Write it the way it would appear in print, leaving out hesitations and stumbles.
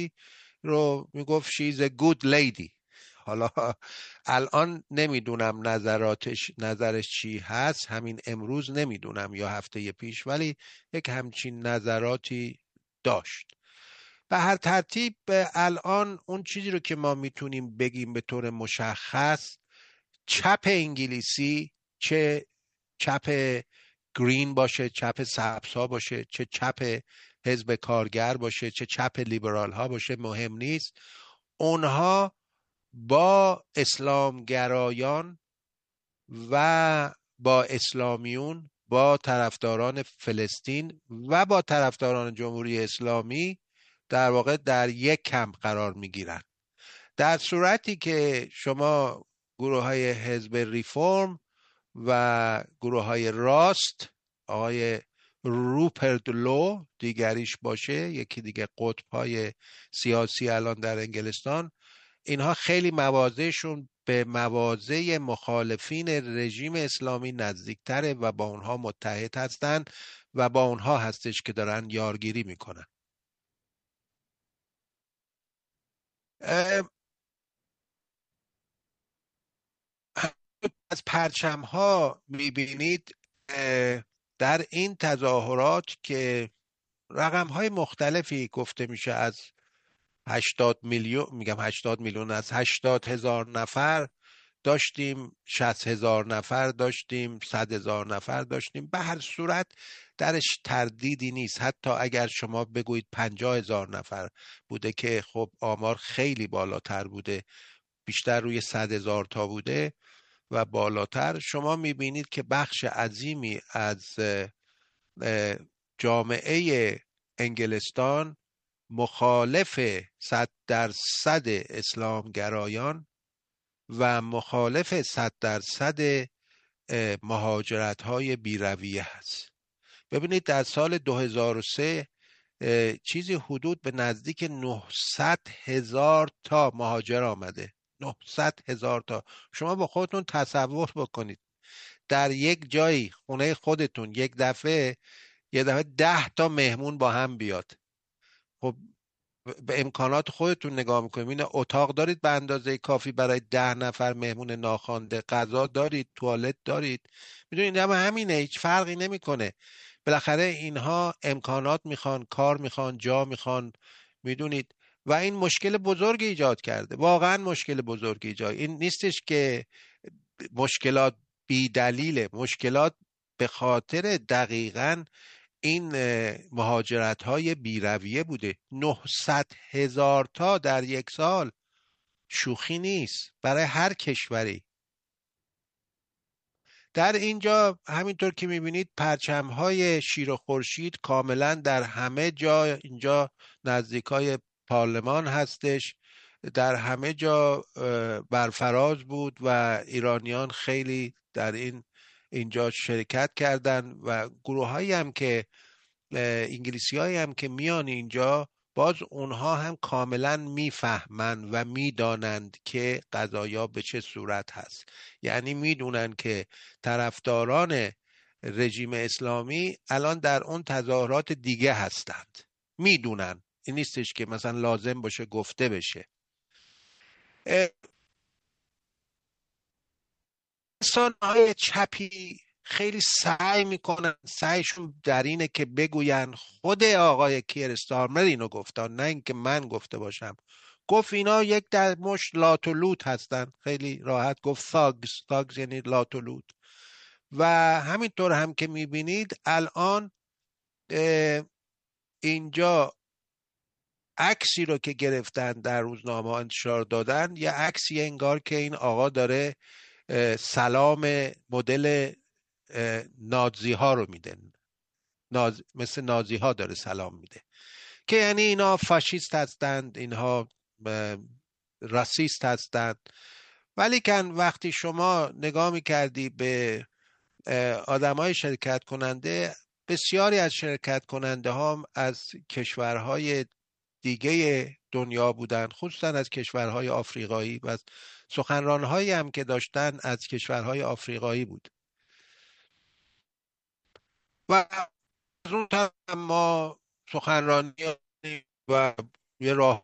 انگلیسی رو میگفت she's a good lady. حالا الان نمیدونم نظرش چی هست، همین امروز نمیدونم یا هفته پیش، ولی یک همچین نظراتی داشت. به هر ترتیب الان اون چیزی رو که ما میتونیم بگیم به طور مشخص، چپ انگلیسی، چه چپ گرین باشه، چپ سبزها باشه، چه چپ حزب کارگر باشه، چه چپ لیبرال ها باشه، مهم نیست، اونها با اسلامگرایان و با اسلامیون، با طرفداران فلسطین و با طرفداران جمهوری اسلامی در واقع در یک کمپ قرار میگیرن. در صورتی که شما گروه های حزب ریفورم و گروه های راست، آقای روپرت لو دیگریش باشه، یکی دیگه قطب های سیاسی الان در انگلستان، اینها خیلی مواضعشون به مواضع مخالفین رژیم اسلامی نزدیکتره و با اونها متحد هستن و با اونها هستش که دارن یارگیری میکنن. از پرچم ها میبینید در این تظاهرات که رقم های مختلفی گفته میشه، از 80 میلیون، از 80,000 نفر داشتیم، 60,000 نفر داشتیم، 100,000 نفر داشتیم. به هر صورت درش تردیدی نیست. حتی اگر شما بگویید 50,000 نفر بوده که خب آمار خیلی بالاتر بوده، بیشتر روی 100,000 تا بوده و بالاتر، شما میبینید که بخش عظیمی از جامعه انگلستان مخالف 100% اسلامگرایان و مخالف 100% مهاجرت‌های بی‌رویه هست. ببینید در سال 2003 چیزی حدود به نزدیک 900,000 تا مهاجر آمده. 900,000 تا. شما با خودتون تصور بکنید در یک جایی، خونه خودتون، یه دفعه 10 تا مهمون با هم بیاد. خب به امکانات خودتون نگاه میکنید، این اتاق دارید به اندازه کافی برای 10 نفر مهمون ناخوانده، غذا دارید، توالت دارید، میدونید همینه، هیچ فرقی نمیکنه. بالاخره اینها امکانات میخوان، کار میخوان، جا میخوان، میدونید، و این مشکل بزرگی ایجاد کرده. واقعا مشکل بزرگی ایجاد. این نیستش که مشکلات بی دلیله، مشکلات به خاطر دقیقاً این مهاجرت های بی‌رویه بوده. 900,000 تا در یک سال شوخی نیست برای هر کشوری. در اینجا همینطور که میبینید پرچم های شیر و خورشید کاملا در همه جا، اینجا نزدیکای پارلمان هستش، در همه جا برفراز بود و ایرانیان خیلی در اینجا شرکت کردند و گروه هایی هم که انگلیسی هایی هم که میان اینجا، باز اونها هم کاملا میفهمند و میدانند که قضایا به چه صورت هست. یعنی میدونن که طرفداران رژیم اسلامی الان در اون تظاهرات دیگه هستند، میدونن، این نیستش که مثلا لازم باشه گفته بشه. انسان‌های چپی خیلی سعی میکنن، سعیشون در اینه که بگوین، خود آقای کیر استارمر اینو گفتن، نه اینکه من گفته باشم، گفت اینا یک در مش لات و لوت هستن. خیلی راحت گفت ثاگز یعنی لات و لوت. و همینطور هم که میبینید الان اینجا عکسی رو که گرفتن در روزنامه انتشار دادن، یه عکسی انگار که این آقا داره سلام مدل نازی ها رو میده، مثل نازی ها داره سلام میده، که یعنی اینا فاشیست هستند، اینها راسیست هستند. ولی کن وقتی شما نگاه میکردی به آدمای شرکت کننده، بسیاری از شرکت کننده ها از کشورهای دیگه دنیا بودن، خصوصا از کشورهای آفریقایی، و سخنرانهایی هم که داشتن از کشورهای آفریقایی بود. و از اون طرف ما سخنرانی و یه راه